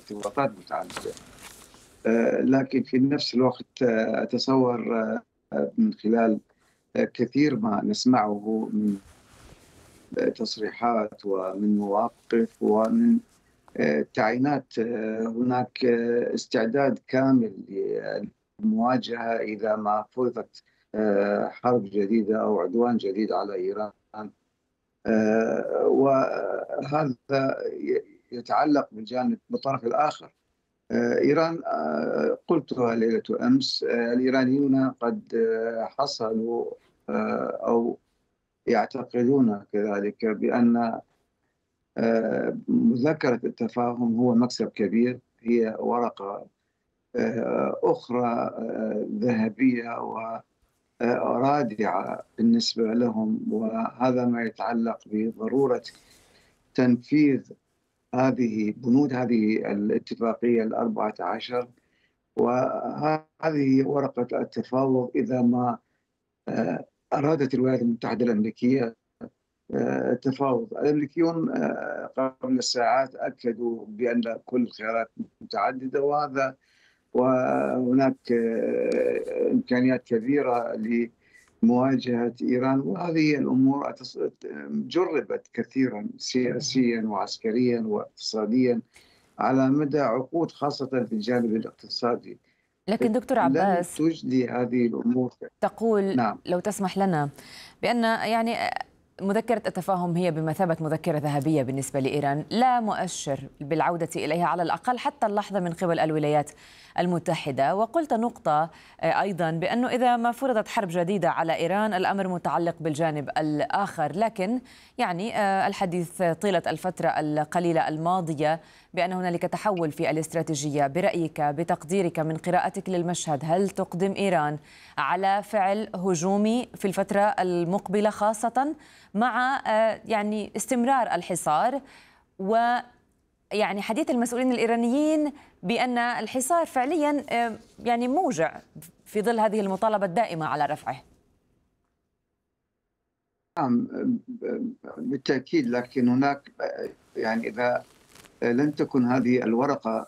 ارتباطات متعددة. لكن في نفس الوقت أتصور من خلال كثير ما نسمعه من تصريحات ومن مواقف ومن تعيينات، هناك استعداد كامل للمواجهة إذا ما فرضت حرب جديدة أو عدوان جديد على إيران. وهذا يتعلق بالطرف الآخر. إيران، قلتها ليلة أمس، الإيرانيون قد حصلوا أو يعتقدون كذلك بأن مذكرة التفاهم هو مكسب كبير، هي ورقة أخرى ذهبية ورادعة بالنسبة لهم، وهذا ما يتعلق بضرورة تنفيذ بنود هذه الاتفاقية 14. وهذه ورقة التفاوض إذا ما أرادت الولايات المتحدة الأمريكية التفاوض. الأمريكيون قبل ساعات أكدوا بأن كل الخيارات متعددة، وهناك إمكانيات كبيرة لمواجهة إيران. وهذه الأمور جربت كثيرا سياسيا وعسكريا واقتصاديا على مدى عقود، خاصة في الجانب الاقتصادي. لكن دكتور لن عباس، تجدي هذه الأمور. تقول نعم. لو تسمح لنا بأن يعني مذكرة التفاهم هي بمثابة مذكرة ذهبية بالنسبة لإيران، لا مؤشر بالعودة إليها على الأقل حتى اللحظة من قبل الولايات المتحدة. وقلت نقطة أيضا بأنه إذا ما فرضت حرب جديدة على إيران الأمر متعلق بالجانب الآخر، لكن يعني الحديث طيلة الفترة القليلة الماضية بأن هنالك تحول في الاستراتيجية. برأيك، بتقديرك، من قراءتك للمشهد، هل تقدم إيران على فعل هجومي في الفترة المقبلة، خاصة مع يعني استمرار الحصار ويعني حديث المسؤولين الإيرانيين بأن الحصار فعليا يعني موجع في ظل هذه المطالبة الدائمة على رفعه؟ نعم، بالتأكيد. لكن هناك يعني إذا لن تكن هذه الورقة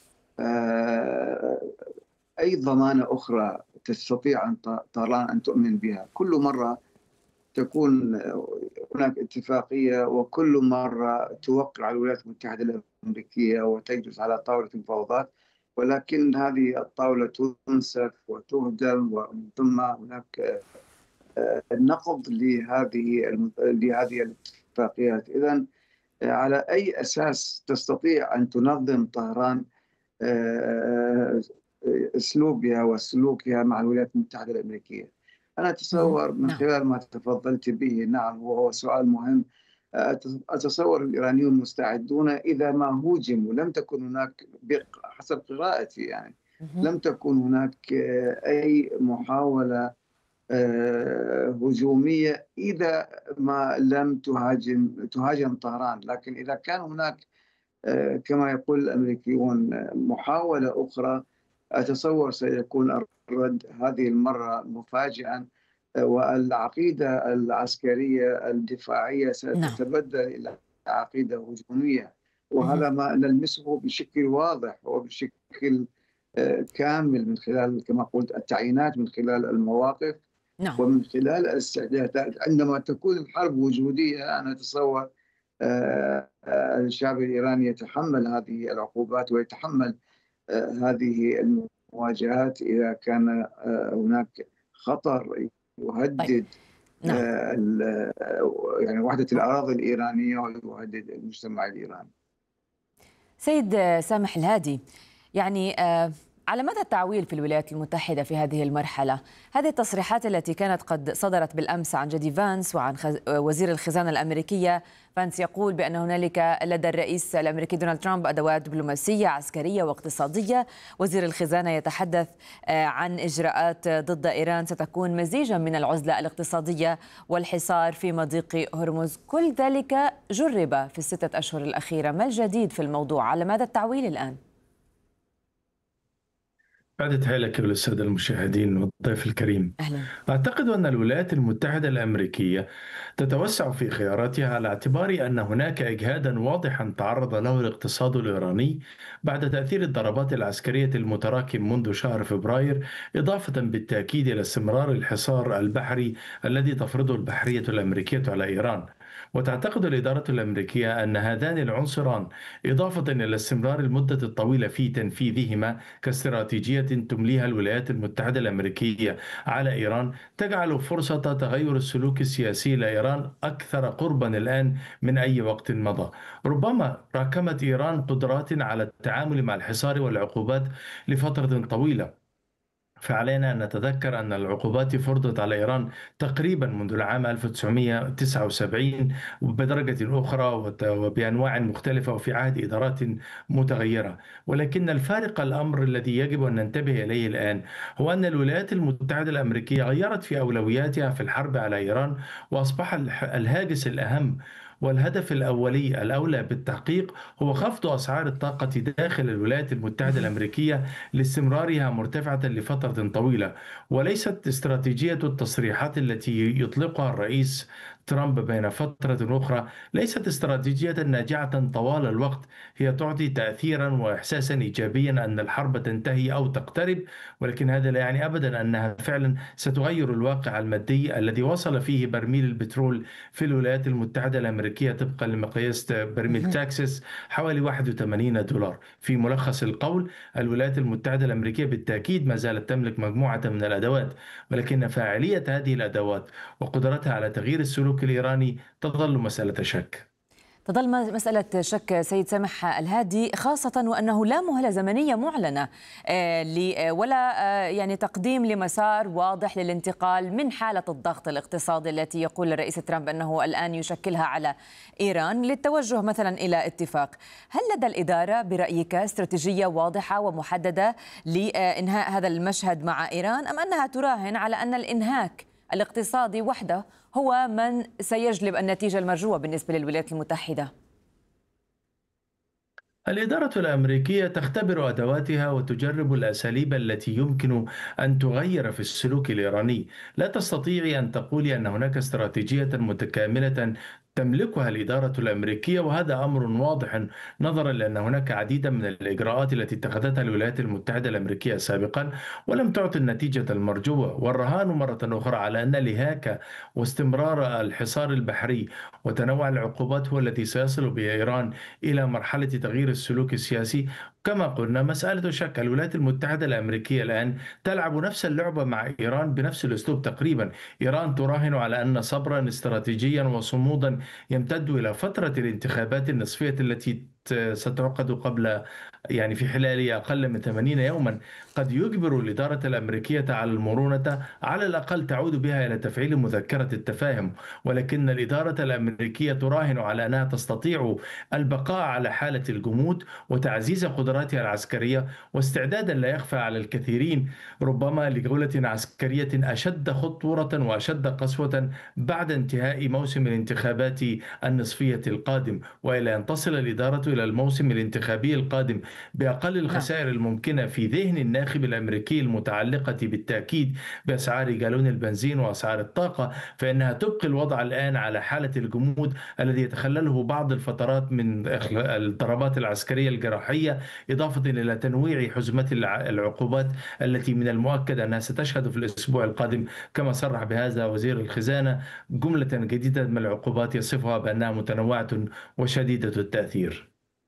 أي ضمانة أخرى تستطيع طهران أن تؤمن بها. كل مرة تكون هناك اتفاقية، وكل مرة توقع الولايات المتحدة الأمريكية وتجلس على طاولة المفاوضات، ولكن هذه الطاولة تنسف وتهدم، ثم هناك نقض لهذه الاتفاقيات. إذن على أي أساس تستطيع أن تنظم طهران أسلوبها وسلوكها مع الولايات المتحدة الأمريكية؟ أنا أتصور من نعم. خلال ما تفضلت به، نعم، وهو سؤال مهم، أتصور الإيرانيون مستعدون إذا ما هوجموا. لم تكن هناك، حسب قراءتي يعني، لم تكن هناك أي محاولة هجومية إذا ما لم تهاجم طهران. لكن إذا كان هناك كما يقول الأمريكيون محاولة أخرى، أتصور سيكون الرد هذه المرة مفاجئا، والعقيدة العسكرية الدفاعية نعم. ستتبدل إلى عقيدة هجومية. وهذا ما نلمسه بشكل واضح وبشكل كامل من خلال، كما قلت، التعيينات، من خلال المواقف، نعم. ومن خلال الاستعدادات. عندما تكون الحرب وجودية، أنا أتصور الشعب الإيراني يتحمل هذه العقوبات ويتحمل هذه المواجهات إذا كان هناك خطر طيب. يهدد نعم. يعني وحدة الأراضي الإيرانية ويهدد المجتمع الإيراني. سيد سامح الهادي، يعني على مدى التعويل في الولايات المتحدة في هذه المرحلة، هذه التصريحات التي كانت قد صدرت بالأمس عن جدي فانس وعن وزير الخزانة الأمريكية، فانس يقول بأن هنالك لدى الرئيس الأمريكي دونالد ترامب أدوات دبلوماسية عسكرية واقتصادية. وزير الخزانة يتحدث عن إجراءات ضد إيران ستكون مزيجا من العزلة الاقتصادية والحصار في مضيق هرمز. كل ذلك جرب في الستة أشهر الأخيرة. ما الجديد في الموضوع؟ على ماذا التعويل الآن؟ تحية لك وللسادة المشاهدين والضيف الكريم. أهلا. أعتقد أن الولايات المتحدة الأمريكية تتوسع في خياراتها على اعتبار أن هناك إجهادا واضحا تعرض له الاقتصاد الإيراني بعد تأثير الضربات العسكرية المتراكم منذ شهر فبراير، إضافة بالتأكيد إلى استمرار الحصار البحري الذي تفرضه البحرية الأمريكية على إيران. وتعتقد الإدارة الأمريكية أن هذان العنصران، إضافة إلى استمرار المدة الطويلة في تنفيذهما كاستراتيجية تمليها الولايات المتحدة الأمريكية على إيران، تجعل فرصة تغير السلوك السياسي لإيران أكثر قربا الآن من أي وقت مضى. ربما راكمت إيران قدرات على التعامل مع الحصار والعقوبات لفترة طويلة، فعلينا أن نتذكر أن العقوبات فرضت على إيران تقريبا منذ العام 1979 بدرجة أخرى وبأنواع مختلفة وفي عهد إدارات متغيرة. ولكن الفارق الأمر الذي يجب أن ننتبه إليه الآن هو أن الولايات المتحدة الأمريكية غيرت في أولوياتها في الحرب على إيران، وأصبح الهاجس الأهم والهدف الأولي الأولى بالتحقيق هو خفض أسعار الطاقة داخل الولايات المتحدة الأمريكية لاستمرارها مرتفعة لفترة طويلة، وليست استراتيجية التصريحات التي يطلقها الرئيس ترامب بين فترة أخرى ليست استراتيجية ناجعة طوال الوقت. هي تعطي تأثيرا وإحساسا إيجابيا أن الحرب تنتهي أو تقترب، ولكن هذا لا يعني أبدا أنها فعلا ستغير الواقع المادي الذي وصل فيه برميل البترول في الولايات المتحدة الأمريكية طبقا لمقياس برميل تاكسس حوالي $81. في ملخص القول، الولايات المتحدة الأمريكية بالتأكيد ما زالت تملك مجموعة من الأدوات، ولكن فاعلية هذه الأدوات وقدرتها على تغيير السلوك الإيراني تظل مسألة شك. تظل مسألة شك سيد سامح الهادي، خاصة وأنه لا مهلة زمنية معلنة ولا يعني تقديم لمسار واضح للانتقال من حالة الضغط الاقتصادي التي يقول الرئيس ترامب أنه الآن يشكلها على إيران للتوجه مثلا إلى اتفاق. هل لدى الإدارة برأيك استراتيجية واضحة ومحددة لإنهاء هذا المشهد مع إيران، أم أنها تراهن على أن الإنهاك الاقتصادي وحده هو من سيجلب النتيجة المرجوة بالنسبة للولايات المتحدة؟ الإدارة الأمريكية تختبر أدواتها وتجرب الأساليب التي يمكن أن تغير في السلوك الإيراني. لا تستطيعي أن تقولي أن هناك استراتيجية متكاملة تملكها الإدارة الأمريكية، وهذا أمر واضح نظرا لأن هناك عديدا من الإجراءات التي اتخذتها الولايات المتحدة الأمريكية سابقا ولم تعطي النتيجة المرجوة. والرهان مرة أخرى على أن الإهاكة واستمرار الحصار البحري وتنوع العقوبات هو الذي سيصل بإيران إلى مرحلة تغيير السلوك السياسي. كما قلنا، مسألة شك، الولايات المتحدة الأمريكية الآن تلعب نفس اللعبة مع إيران بنفس الأسلوب تقريبا. إيران تراهن على أن صبرا استراتيجيا وصمودا يمتد إلى فترة الانتخابات النصفية التي ستعقد يعني في خلال أقل من 80 يوما قد يجبر الإدارة الأمريكية على المرونة، على الأقل تعود بها إلى تفعيل مذكرة التفاهم. ولكن الإدارة الأمريكية تراهن على أنها تستطيع البقاء على حالة الجمود وتعزيز قدراتها العسكرية، واستعدادا لا يخفى على الكثيرين ربما لجولة عسكرية أشد خطورة وأشد قسوة بعد انتهاء موسم الانتخابات النصفية القادم، وإلى أن تصل الإدارة إلى الموسم الانتخابي القادم بأقل الخسائر الممكنة في ذهن الناخب الأمريكي المتعلقة بالتأكيد بأسعار جالون البنزين وأسعار الطاقة، فإنها تبقي الوضع الآن على حالة الجمود الذي يتخلله بعض الفترات من الضربات العسكرية الجراحية، إضافة إلى تنويع حزمة العقوبات التي من المؤكد أنها ستشهد في الأسبوع القادم، كما صرح بهذا وزير الخزانة، جملة جديدة من العقوبات يصفها بأنها متنوعة وشديدة التأثير.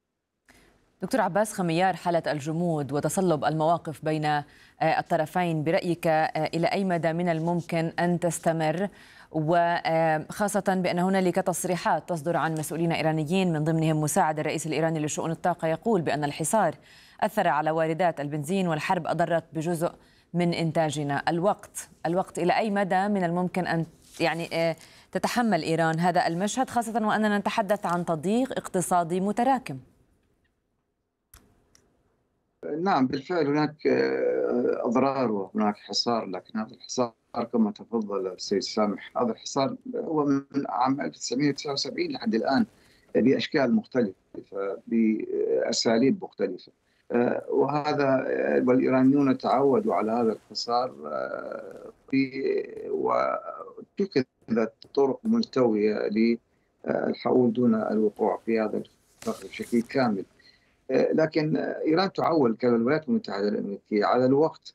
دكتور عباس خميار، حالة الجمود وتصلب المواقف بين الطرفين برأيك إلى أي مدى من الممكن أن تستمر، وخاصة بأن هنالك تصريحات تصدر عن مسؤولين إيرانيين من ضمنهم مساعد الرئيس الإيراني لشؤون الطاقة يقول بأن الحصار أثر على واردات البنزين والحرب أضرت بجزء من إنتاجنا. الوقت إلى أي مدى من الممكن أن يعني تتحمل إيران هذا المشهد، خاصة وأننا نتحدث عن تضييق اقتصادي متراكم؟ نعم، بالفعل هناك أضرار وهناك حصار، لكن هذا الحصار كما تفضل السيد سامح، هذا الحصار هو من عام 1979 لحد الآن بأشكال مختلفة بأساليب مختلفة. وهذا والإيرانيون تعودوا على هذا الحصار، واتخذت طرق ملتوية للحول دون الوقوع في هذا الفخ بشكل كامل. لكن إيران تعول كالولايات المتحدة الأمريكية على الوقت.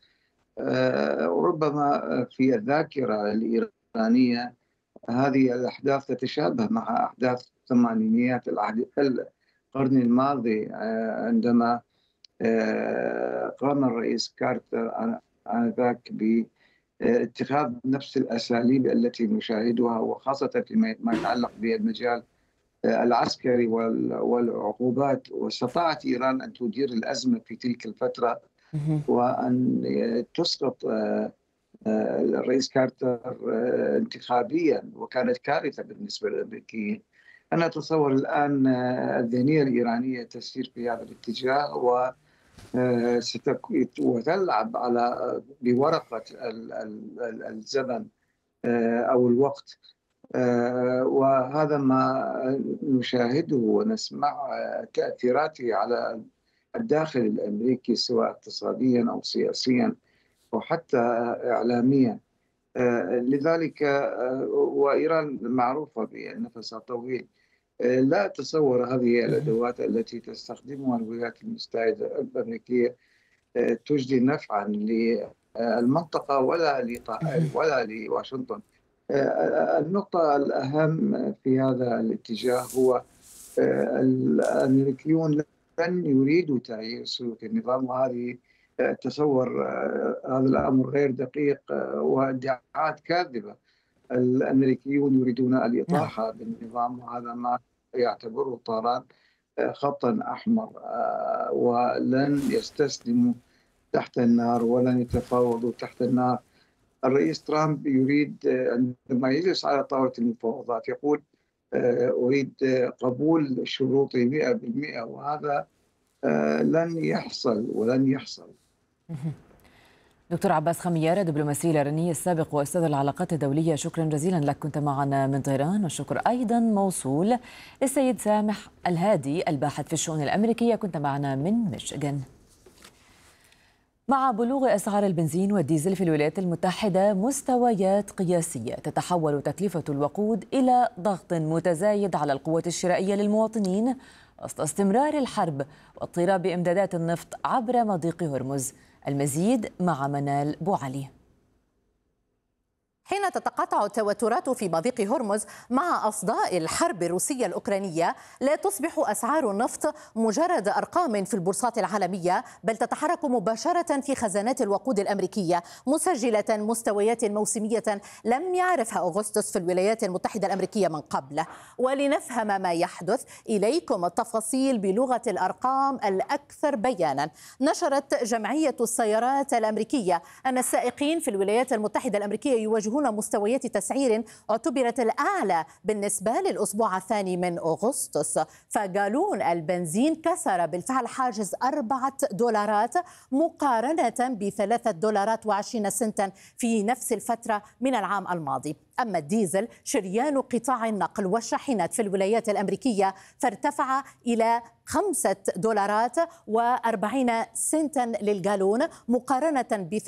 وربما في الذاكرة الإيرانية هذه الأحداث تتشابه مع أحداث الثمانينيات القرن الماضي، عندما قام الرئيس كارتر آنذاك باتخاذ نفس الأساليب التي نشاهدها، وخاصة فيما يتعلق بالمجال العسكري والعقوبات. واستطاعت إيران أن تدير الأزمة في تلك الفترة وأن تسقط الرئيس كارتر انتخابيا، وكانت كارثة بالنسبة للأمريكيين. أنا أتصور الآن الذهنية الإيرانية تسير في هذا الاتجاه، وتلعب بورقة الزمن أو الوقت. وهذا ما نشاهده ونسمع تأثيراته على الداخل الأمريكي، سواء اقتصاديا أو سياسيا أو حتى إعلاميا. لذلك وإيران معروفة بنفسها طويل. لا أتصور هذه الأدوات التي تستخدمها الولايات المتحدة الأمريكية تجدي نفعا للمنطقة ولا لواشنطن. النقطة الأهم في هذا الاتجاه هو الأمريكيون لن يريدوا تغيير سلوك النظام، وهذه تصور هذا الأمر غير دقيق وادعاءات كاذبة. الأمريكيون يريدون الإطاحة بالنظام، وهذا ما يعتبره طهران خطا أحمر، ولن يستسلموا تحت النار ولن يتفاوضوا تحت النار. الرئيس ترامب يريد عندما يجلس على طاولة المفاوضات يقول أريد قبول شروطي 100%، وهذا لن يحصل ولن يحصل. دكتور عباس خميار، الدبلوماسي الإيراني السابق وأستاذ العلاقات الدولية، شكرا جزيلا لك، كنت معنا من طهران. والشكر أيضا موصول للسيد سامح الهادي الباحث في الشؤون الأمريكية، كنت معنا من ميشيغان. مع بلوغ أسعار البنزين والديزل في الولايات المتحدة مستويات قياسية، تتحول تكلفة الوقود إلى ضغط متزايد على القوة الشرائية للمواطنين وسط استمرار الحرب واضطراب إمدادات النفط عبر مضيق هرمز. المزيد مع منال بوعلي. حين تتقاطع التوترات في مضيق هرمز مع أصداء الحرب الروسية الأوكرانية، لا تصبح أسعار النفط مجرد أرقام في البورصات العالمية، بل تتحرك مباشرة في خزانات الوقود الأمريكية، مسجلة مستويات موسمية لم يعرفها أغسطس في الولايات المتحدة الأمريكية من قبل. ولنفهم ما يحدث إليكم التفاصيل بلغة الأرقام الأكثر بيانا. نشرت جمعية السيارات الأمريكية أن السائقين في الولايات المتحدة الأمريكية يواجهون مستويات تسعير اعتبرت الأعلى بالنسبة للأسبوع الثاني من أغسطس. فجالون البنزين كسر بالفعل حاجز $4 مقارنة ب$3.20 في نفس الفترة من العام الماضي. أما الديزل شريان قطاع النقل والشاحنات في الولايات الأمريكية فارتفع إلى $5.40 للجالون مقارنة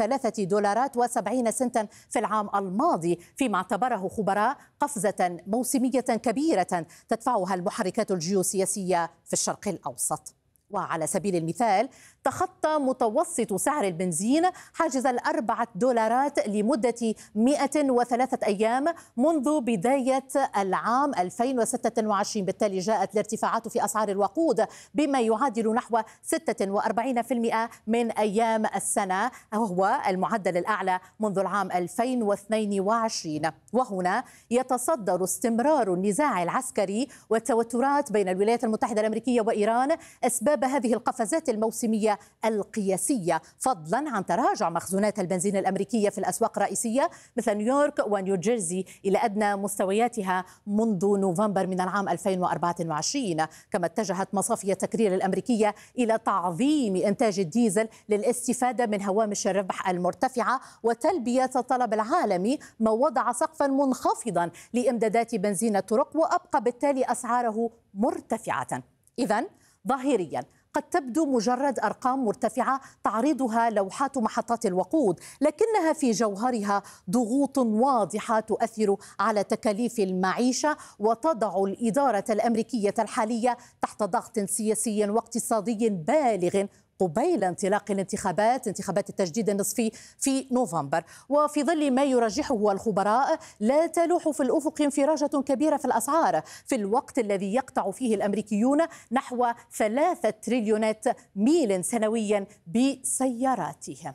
$3.70 في العام الماضي، فيما اعتبره خبراء قفزة موسمية كبيرة تدفعها المحركات الجيوسياسية في الشرق الأوسط. وعلى سبيل المثال تخطى متوسط سعر البنزين حاجز $4 لمدة 103 أيام منذ بداية العام 2026. بالتالي جاءت الارتفاعات في أسعار الوقود بما يعادل نحو 46% من أيام السنة، وهو المعدل الأعلى منذ العام 2022. وهنا يتصدر استمرار النزاع العسكري والتوترات بين الولايات المتحدة الأمريكية وإيران أسباب هذه القفزات الموسمية القياسية، فضلا عن تراجع مخزونات البنزين الأمريكية في الأسواق الرئيسية مثل نيويورك ونيوجيرسي إلى أدنى مستوياتها منذ نوفمبر من العام 2024. كما اتجهت مصافي التكرير الأمريكية إلى تعظيم إنتاج الديزل للاستفادة من هوامش الربح المرتفعة وتلبية الطلب العالمي، ما وضع سقفا منخفضا لإمدادات بنزين الطرق وأبقى بالتالي أسعاره مرتفعة. إذن ظاهريا قد تبدو مجرد أرقام مرتفعة تعرضها لوحات محطات الوقود، لكنها في جوهرها ضغوط واضحة تؤثر على تكاليف المعيشة وتضع الإدارة الأمريكية الحالية تحت ضغط سياسي واقتصادي بالغ قبيل انطلاق انتخابات التجديد النصفي في نوفمبر. وفي ظل ما يرجحه الخبراء، لا تلوح في الأفق انفراجة كبيرة في الأسعار في الوقت الذي يقطع فيه الأمريكيون نحو 3 تريليونات ميل سنويا بسياراتهم.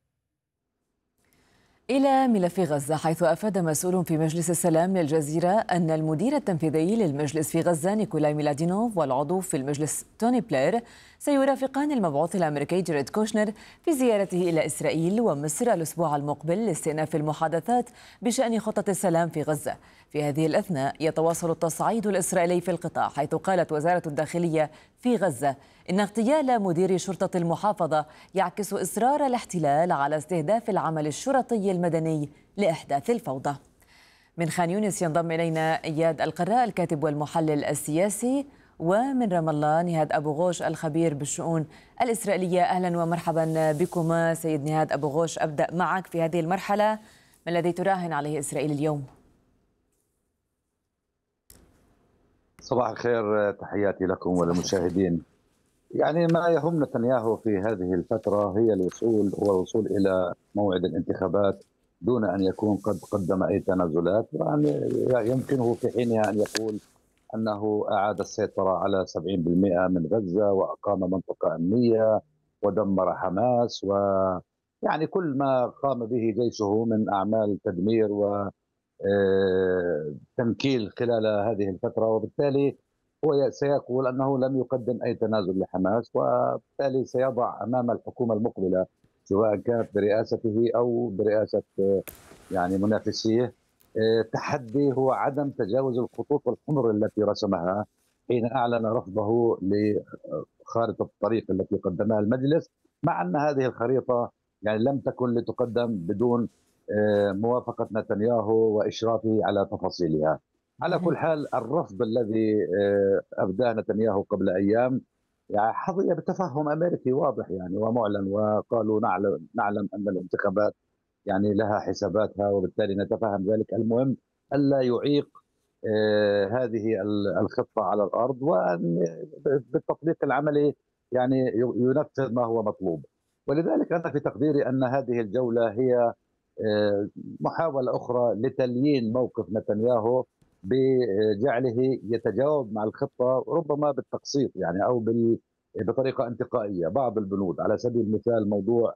إلى ملف غزة، حيث أفاد مسؤول في مجلس السلام للجزيرة أن المدير التنفيذي للمجلس في غزة نيكولاي ميلادينوف والعضو في المجلس توني بلير سيرافقان المبعوث الأمريكي جاريد كوشنر في زيارته إلى إسرائيل ومصر الأسبوع المقبل لاستئناف المحادثات بشأن خطة السلام في غزة. في هذه الأثناء يتواصل التصعيد الإسرائيلي في القطاع، حيث قالت وزارة الداخلية في غزة إن اغتيال مدير شرطة المحافظة يعكس إصرار الاحتلال على استهداف العمل الشرطي المدني لإحداث الفوضى. من خان يونس ينضم إلينا إياد القراء الكاتب والمحلل السياسي، ومن رام الله نهاد أبو غوش الخبير بالشؤون الإسرائيلية. أهلا ومرحبا بكما سيد نهاد أبو غوش. أبدأ معك في هذه المرحلة، ما الذي تراهن عليه إسرائيل اليوم؟ صباح الخير، تحياتي لكم وللمشاهدين. يعني ما يهم نتنياهو في هذه الفترة هي الوصول إلى موعد الانتخابات دون أن يكون قد قدم أي تنازلات، وأن يمكنه في حينها أن يقول أنه أعاد السيطرة على 70% من غزة وأقام منطقة أمنية ودمر حماس، ويعني كل ما قام به جيشه من أعمال تدمير وتنكيل خلال هذه الفترة. وبالتالي هو سيقول أنه لم يقدم أي تنازل لحماس، وبالتالي سيضع أمام الحكومة المقبلة سواء كانت برئاسته أو برئاسة يعني منافسيه تحدي هو عدم تجاوز الخطوط الحمر التي رسمها حين أعلن رفضه لخارطة الطريق التي قدمها المجلس، مع أن هذه الخريطة يعني لم تكن لتقدم بدون موافقة نتنياهو وإشرافه على تفاصيلها. على كل حال الرفض الذي أبداه نتنياهو قبل أيام يعني حظي بتفهم أمريكي واضح يعني ومعلن، وقالوا نعلم أن الانتخابات يعني لها حساباتها وبالتالي نتفهم ذلك. المهم ألا يعيق هذه الخطة على الأرض، وأن بالتطبيق العملي يعني ينفذ ما هو مطلوب. ولذلك أنا في تقديري أن هذه الجولة هي محاولة أخرى لتليين موقف نتنياهو بجعله يتجاوب مع الخطة ربما بالتقسيط يعني أو بطريقة انتقائية. بعض البنود على سبيل المثال موضوع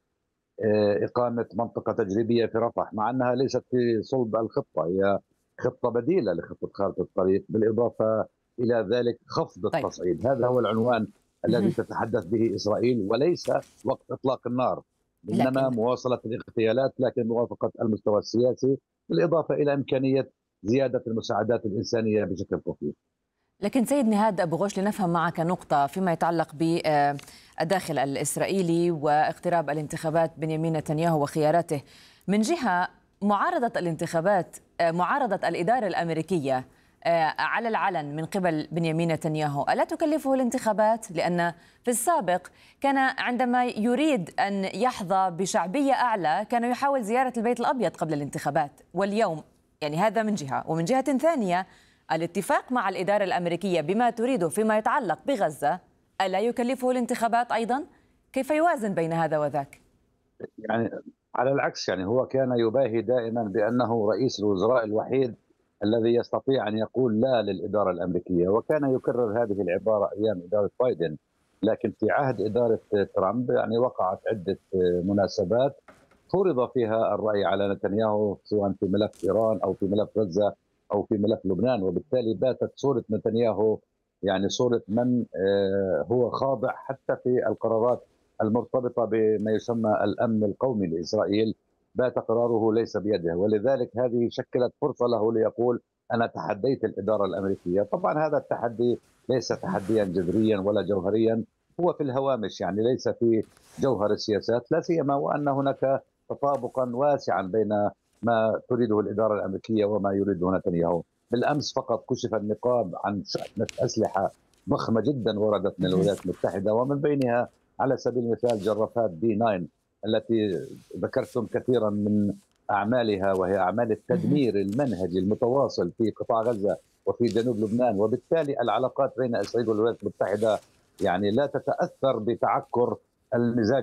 إقامة منطقة تجريبية في رفح، مع أنها ليست في صلب الخطة، هي خطة بديلة لخطة خارطة الطريق، بالإضافة إلى ذلك خفض التصعيد. هذا هو العنوان الذي تتحدث به إسرائيل، وليس وقت إطلاق النار، إنما مواصلة الاغتيالات لكن موافقة المستوى السياسي، بالإضافة إلى إمكانية زيادة المساعدات الإنسانية بشكل طفيف. لكن سيد نهاد أبو غوش، لنفهم معك نقطة فيما يتعلق بالداخل الإسرائيلي واقتراب الانتخابات بنيامين نتنياهو وخياراته. من جهة معارضة الانتخابات، معارضة الإدارة الأمريكية على العلن من قبل بنيامين نتنياهو، ألا تكلفه الانتخابات؟ لأن في السابق كان عندما يريد أن يحظى بشعبية أعلى كان يحاول زيارة البيت الأبيض قبل الانتخابات، واليوم يعني هذا من جهة. ومن جهة ثانية الاتفاق مع الإدارة الأمريكية بما تريده فيما يتعلق بغزة ألا يكلفه الانتخابات أيضا؟ كيف يوازن بين هذا وذاك؟ يعني على العكس، يعني هو كان يباهي دائما بأنه رئيس الوزراء الوحيد الذي يستطيع أن يقول لا للإدارة الأمريكية، وكان يكرر هذه العبارة أيام إدارة بايدن. لكن في عهد إدارة ترامب يعني وقعت عدة مناسبات فرض فيها الرأي على نتنياهو سواء في ملف إيران أو في ملف غزة أو في ملف لبنان، وبالتالي باتت صورة نتنياهو يعني صورة من هو خاضع حتى في القرارات المرتبطة بما يسمى الأمن القومي لإسرائيل، بات قراره ليس بيده. ولذلك هذه شكلت فرصة له ليقول أنا تحديت الإدارة الأمريكية. طبعا هذا التحدي ليس تحديا جذريا ولا جوهريا، هو في الهوامش يعني ليس في جوهر السياسات، لا سيما وأن هناك تطابقا واسعا بين ما تريده الإدارة الأمريكية وما يريده نتنياهو. بالأمس فقط كشف النقاب عن شحنة أسلحة ضخمة جدا وردت من الولايات المتحدة، ومن بينها على سبيل المثال جرافات B9 التي ذكرتم كثيرا من أعمالها، وهي أعمال التدمير المنهجي المتواصل في قطاع غزة وفي جنوب لبنان. وبالتالي العلاقات بين إسرائيل والولايات المتحدة يعني لا تتأثر بتعكر المزاج